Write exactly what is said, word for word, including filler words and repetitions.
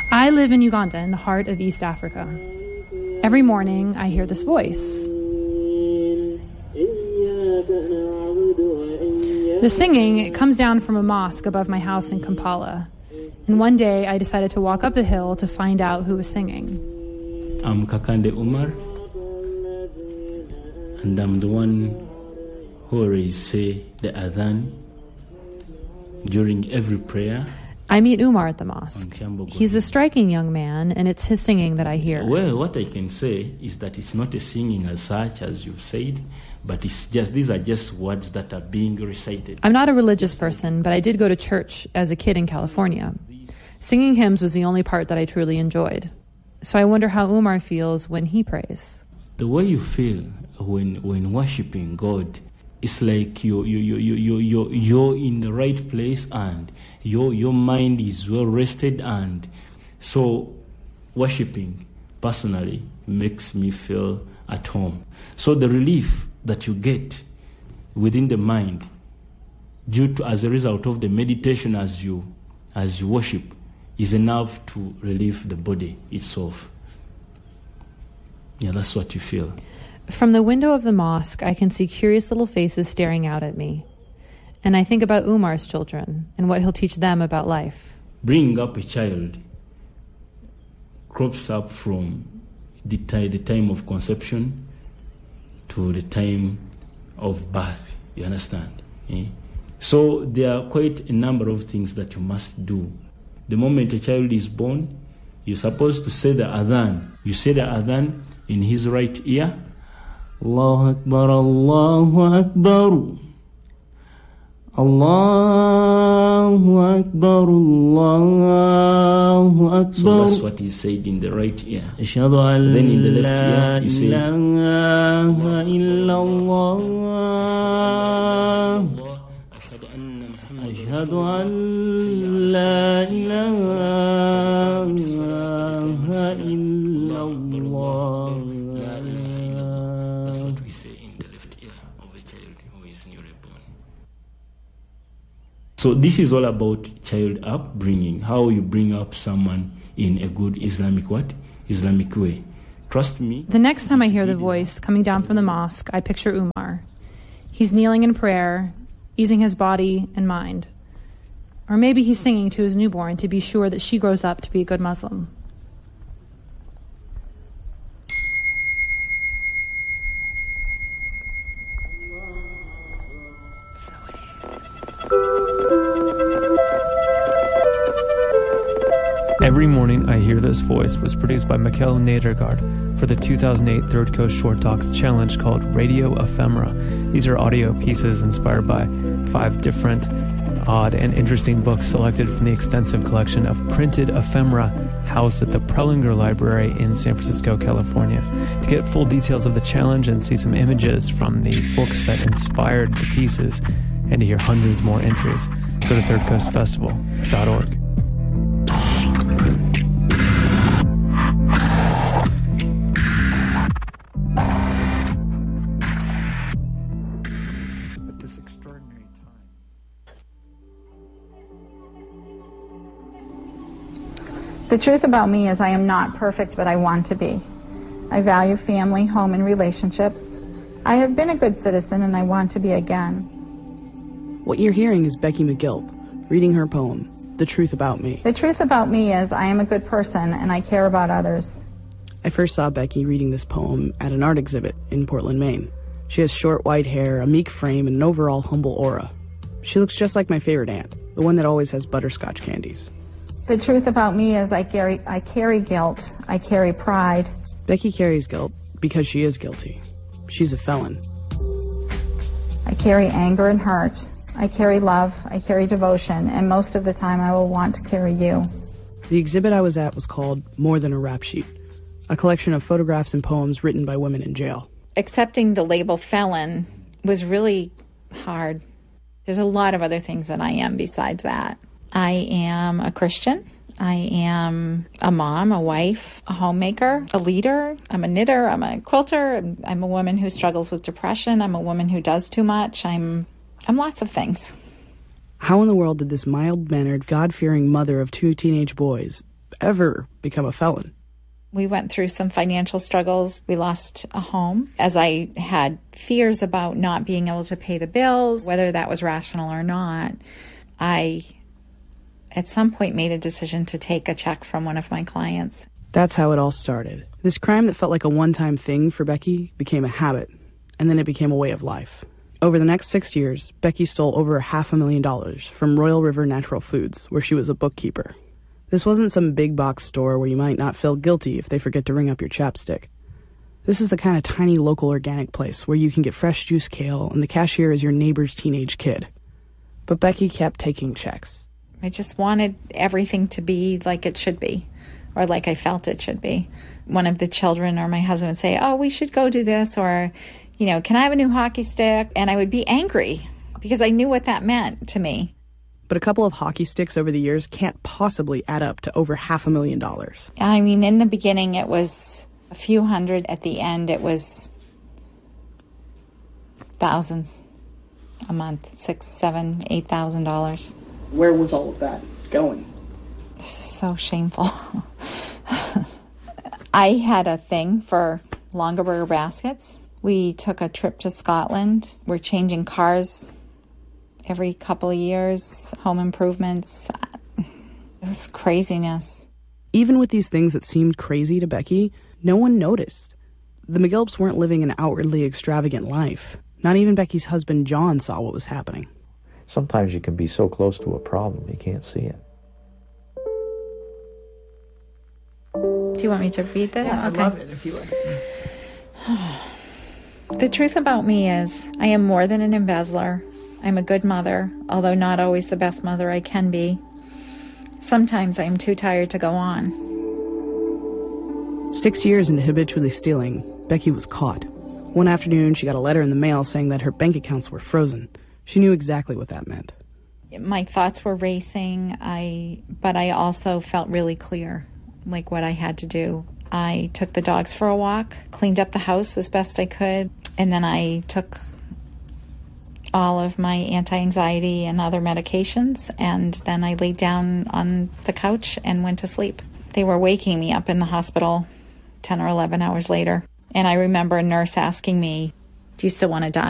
I live in Uganda, in the heart of East Africa. Every morning, I hear this voice. The singing, it comes down from a mosque above my house in Kampala. And one day, I decided to walk up the hill to find out who was singing. I'm Kakande Umar, and I'm the one who always say the adhan during every prayer. I meet Umar at the mosque. He's a striking young man, and it's his singing that I hear. Well, what I can say is that it's not a singing as such, as you've said, but it's just these are just words that are being recited. I'm not a religious person, but I did go to church as a kid in California. Singing hymns was the only part that I truly enjoyed. So I wonder how Umar feels when he prays. The way you feel when when worshiping God, it's like you you you you you you're, you're in the right place and your your mind is well rested, and so worshiping personally makes me feel at home. So the relief that you get within the mind due to as a result of the meditation as you as you worship is enough to relieve the body itself. Yeah, that's what you feel. From the window of the mosque, I can see curious little faces staring out at me. And I think about Umar's children and what he'll teach them about life. Bringing up a child crops up from the, t- the time of conception to the time of birth. You understand? Eh? So there are quite a number of things that you must do. The moment a child is born, you're supposed to say the adhan. You say the adhan in his right ear. Allahu Akbar, Allahu Akbar. Allahu Akbar, Allahu Akbar. So that's what he said in the right ear. Then in the left ear, you say ilaha illallah. Ashhadu an la ilaha illallah. That's what we say in the left ear of a child who is newly born. So this is all about child upbringing, how you bring up someone in a good Islamic what? Islamic way. Trust me. The next time I hear the voice coming down from the mosque, I picture Umar. He's kneeling in prayer, easing his body and mind. Or maybe he's singing to his newborn to be sure that she grows up to be a good Muslim. Every Morning I Hear This Voice was produced by Mikkel Nedergaard for the two thousand eight Third Coast Short Talks Challenge called Radio Ephemera. These are audio pieces inspired by five different odd and interesting books selected from the extensive collection of printed ephemera housed at the Prelinger Library in San Francisco, California. To get full details of the challenge and see some images from the books that inspired the pieces, and to hear hundreds more entries, go to third coast festival dot org. The truth about me is I am not perfect, but I want to be. I value family, home, and relationships. I have been a good citizen, and I want to be again. What you're hearing is Becky McGilp reading her poem, The Truth About Me. The truth about me is I am a good person, and I care about others. I first saw Becky reading this poem at an art exhibit in Portland, Maine. She has short white hair, a meek frame, and an overall humble aura. She looks just like my favorite aunt, the one that always has butterscotch candies. The truth about me is I carry, I carry guilt. I carry pride. Becky carries guilt because she is guilty. She's a felon. I carry anger and hurt. I carry love. I carry devotion. And most of the time I will want to carry you. The exhibit I was at was called More Than a Rap Sheet, a collection of photographs and poems written by women in jail. Accepting the label felon was really hard. There's a lot of other things that I am besides that. I am a Christian. I am a mom, a wife, a homemaker, a leader. I'm a knitter. I'm a quilter. I'm, I'm a woman who struggles with depression. I'm a woman who does too much. I'm, I'm lots of things. How in the world did this mild-mannered, God-fearing mother of two teenage boys ever become a felon. We went through some financial struggles. We lost a home as I had fears about not being able to pay the bills, whether that was rational or not. I, at some point, made a decision to take a check from one of my clients. That's how it all started. This crime that felt like a one-time thing for Becky became a habit, and then it became a way of life. Over the next six years, Becky stole over half a million dollars from Royal River Natural Foods, where she was a bookkeeper. This wasn't some big box store where you might not feel guilty if they forget to ring up your chapstick. This is the kind of tiny local organic place where you can get fresh juice kale and the cashier is your neighbor's teenage kid. But Becky kept taking checks. I just wanted everything to be like it should be, or like I felt it should be. One of the children or my husband would say, oh, we should go do this, or, you know, can I have a new hockey stick? And I would be angry because I knew what that meant to me. But a couple of hockey sticks over the years can't possibly add up to over half a million dollars. I mean, in the beginning, it was a few hundred. At the end, it was thousands a month, six, seven, eight thousand dollars. Where was all of that going? This is so shameful. I had a thing for Longaberger baskets. We took a trip to Scotland. We're changing cars every couple of years, home improvements. It was craziness. Even with these things that seemed crazy to Becky, no one noticed. The McGilps weren't living an outwardly extravagant life. Not even Becky's husband, John, saw what was happening. Sometimes you can be so close to a problem, you can't see it. Do you want me to read this? Yeah, okay. I love it, if you would. The truth about me is, I am more than an embezzler. I'm a good mother, although not always the best mother I can be. Sometimes I am too tired to go on. Six years into habitually stealing, Becky was caught. One afternoon, she got a letter in the mail saying that her bank accounts were frozen. She knew exactly what that meant. My thoughts were racing, I, but I also felt really clear, like what I had to do. I took the dogs for a walk, cleaned up the house as best I could, and then I took all of my anti-anxiety and other medications, and then I laid down on the couch and went to sleep. They were waking me up in the hospital ten or eleven hours later, and I remember a nurse asking me, do you still want to die?